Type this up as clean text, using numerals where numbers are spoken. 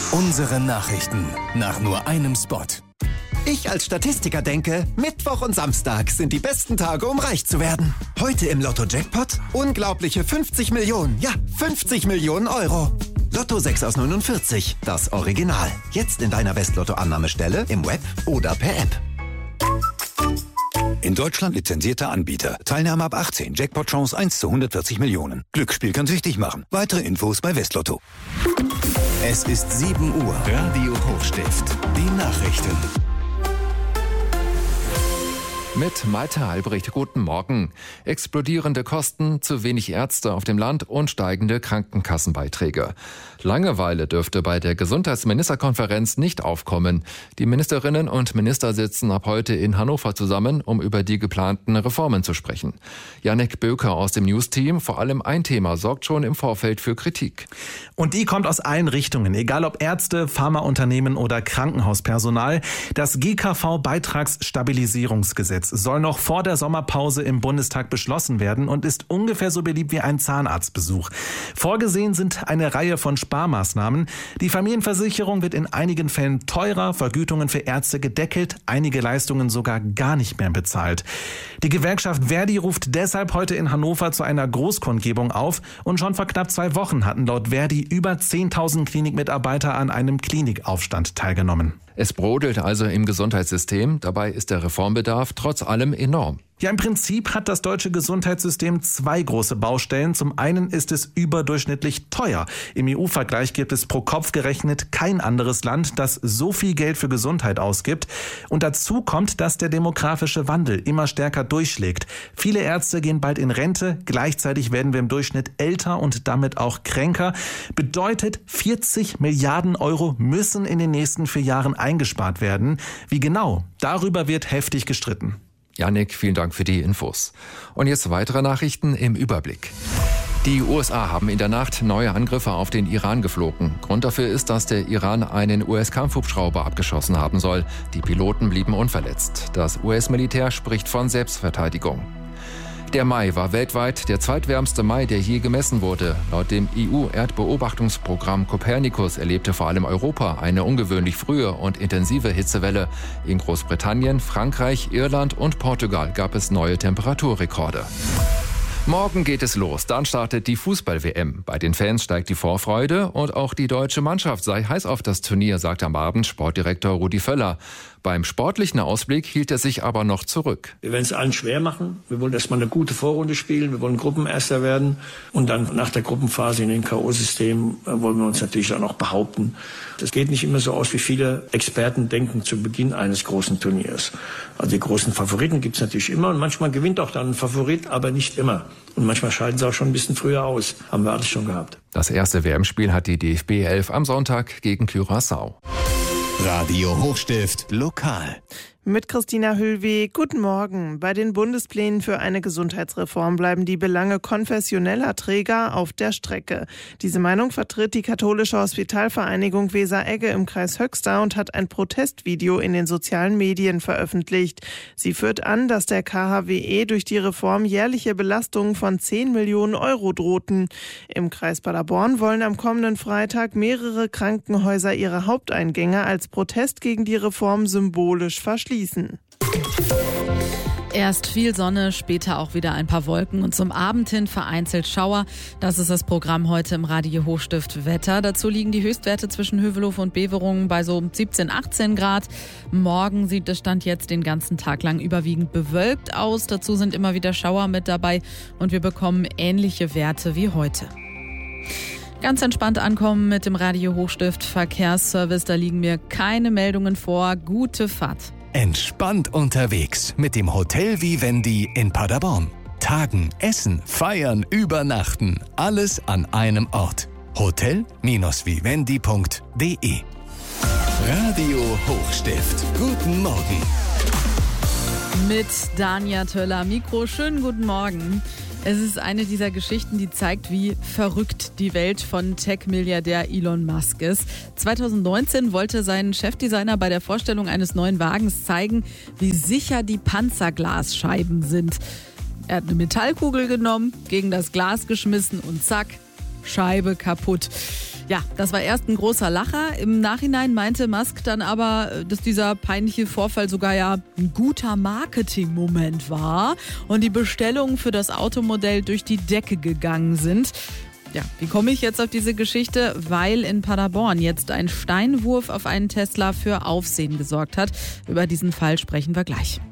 Unsere Nachrichten nach nur einem Spot. Ich als Statistiker denke, Mittwoch und Samstag sind die besten Tage, um reich zu werden. Heute im Lotto-Jackpot unglaubliche 50 Millionen. Ja, 50 Millionen Euro. Lotto 6 aus 49, das Original. Jetzt in deiner Westlotto-Annahmestelle, im Web oder per App. In Deutschland lizenzierter Anbieter. Teilnahme ab 18. Jackpot-Chance 1 zu 140 Millionen. Glücksspiel kann süchtig machen. Weitere Infos bei Westlotto. Es ist 7 Uhr. Radio Hochstift. Die Nachrichten. Mit Malte Albrecht, guten Morgen. Explodierende Kosten, zu wenig Ärzte auf dem Land und steigende Krankenkassenbeiträge. Langeweile dürfte bei der Gesundheitsministerkonferenz nicht aufkommen. Die Ministerinnen und Minister sitzen ab heute in Hannover zusammen, um über die geplanten Reformen zu sprechen. Jannik Böker aus dem News-Team, vor allem ein Thema sorgt schon im Vorfeld für Kritik. Und die kommt aus allen Richtungen, egal ob Ärzte, Pharmaunternehmen oder Krankenhauspersonal. Das GKV-Beitragsstabilisierungsgesetz soll noch vor der Sommerpause im Bundestag beschlossen werden und ist ungefähr so beliebt wie ein Zahnarztbesuch. Vorgesehen sind eine Reihe von Sparmaßnahmen. Die Familienversicherung wird in einigen Fällen teurer, Vergütungen für Ärzte gedeckelt, einige Leistungen sogar gar nicht mehr bezahlt. Die Gewerkschaft Verdi ruft deshalb heute in Hannover zu einer Großkundgebung auf und schon vor knapp 2 Wochen hatten laut Verdi über 10.000 Klinikmitarbeiter an einem Klinikaufstand teilgenommen. Es brodelt also im Gesundheitssystem. Dabei ist der Reformbedarf trotz allem enorm. Ja, im Prinzip hat das deutsche Gesundheitssystem 2 große Baustellen. Zum einen ist es überdurchschnittlich teuer. Im EU-Vergleich gibt es pro Kopf gerechnet kein anderes Land, das so viel Geld für Gesundheit ausgibt. Und dazu kommt, dass der demografische Wandel immer stärker durchschlägt. Viele Ärzte gehen bald in Rente. Gleichzeitig werden wir im Durchschnitt älter und damit auch kränker. Bedeutet, 40 Milliarden Euro müssen in den nächsten 4 Jahren eingespart werden. Wie genau? Darüber wird heftig gestritten. Jannik, vielen Dank für die Infos. Und jetzt weitere Nachrichten im Überblick. Die USA haben in der Nacht neue Angriffe auf den Iran geflogen. Grund dafür ist, dass der Iran einen US-Kampfhubschrauber abgeschossen haben soll. Die Piloten blieben unverletzt. Das US-Militär spricht von Selbstverteidigung. Der Mai war weltweit der zweitwärmste Mai, der je gemessen wurde. Laut dem EU-Erdbeobachtungsprogramm Copernicus erlebte vor allem Europa eine ungewöhnlich frühe und intensive Hitzewelle. In Großbritannien, Frankreich, Irland und Portugal gab es neue Temperaturrekorde. Morgen geht es los, dann startet die Fußball-WM. Bei den Fans steigt die Vorfreude und auch die deutsche Mannschaft sei heiß auf das Turnier, sagt am Abend Sportdirektor Rudi Völler. Beim sportlichen Ausblick hielt er sich aber noch zurück. Wir werden es allen schwer machen. Wir wollen erstmal eine gute Vorrunde spielen. Wir wollen Gruppenerster werden. Und dann nach der Gruppenphase in dem K.O.-System wollen wir uns natürlich dann auch behaupten. Das geht nicht immer so aus, wie viele Experten denken zu Beginn eines großen Turniers. Also die großen Favoriten gibt es natürlich immer. Und manchmal gewinnt auch dann ein Favorit, aber nicht immer. Und manchmal scheiden sie auch schon ein bisschen früher aus. Haben wir alles schon gehabt. Das erste WM-Spiel hat die DFB 11 am Sonntag gegen Curaçao. Radio Hochstift lokal. Mit Christina Hüllweg. Guten Morgen. Bei den Bundesplänen für eine Gesundheitsreform bleiben die Belange konfessioneller Träger auf der Strecke. Diese Meinung vertritt die katholische Hospitalvereinigung Weser-Egge im Kreis Höxter und hat ein Protestvideo in den sozialen Medien veröffentlicht. Sie führt an, dass der KHWE durch die Reform jährliche Belastungen von 10 Millionen Euro drohten. Im Kreis Paderborn wollen am kommenden Freitag mehrere Krankenhäuser ihre Haupteingänge als Protest gegen die Reform symbolisch verschließen. Erst viel Sonne, später auch wieder ein paar Wolken und zum Abend hin vereinzelt Schauer. Das ist das Programm heute im Radio Hochstift Wetter. Dazu liegen die Höchstwerte zwischen Hövelhof und Beverungen bei so 17, 18 Grad. Morgen sieht es Stand jetzt den ganzen Tag lang überwiegend bewölkt aus. Dazu sind immer wieder Schauer mit dabei und wir bekommen ähnliche Werte wie heute. Ganz entspannt ankommen mit dem Radio Hochstift Verkehrsservice. Da liegen mir keine Meldungen vor. Gute Fahrt. Entspannt unterwegs mit dem Hotel Vivendi in Paderborn. Tagen, essen, feiern, übernachten. Alles an einem Ort. Hotel-vivendi.de. Radio Hochstift. Guten Morgen. Mit Dania Töller Mikro. Schönen guten Morgen. Es ist eine dieser Geschichten, die zeigt, wie verrückt die Welt von Tech-Milliardär Elon Musk ist. 2019 wollte sein Chefdesigner bei der Vorstellung eines neuen Wagens zeigen, wie sicher die Panzerglasscheiben sind. Er hat eine Metallkugel genommen, gegen das Glas geschmissen und zack, Scheibe kaputt. Ja, das war erst ein großer Lacher. Im Nachhinein meinte Musk dann aber, dass dieser peinliche Vorfall sogar ja ein guter Marketingmoment war und die Bestellungen für das Automodell durch die Decke gegangen sind. Ja, wie komme ich jetzt auf diese Geschichte? Weil in Paderborn jetzt ein Steinwurf auf einen Tesla für Aufsehen gesorgt hat. Über diesen Fall sprechen wir gleich.